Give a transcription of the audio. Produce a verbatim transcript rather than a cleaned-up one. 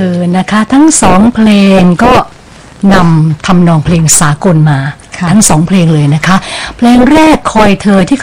อนะคะทั้งสองเพลงก็นำทำนองเพลงสากลมาทั้งสองเพลงเลยนะคะเพลงแรกคอยเธอที่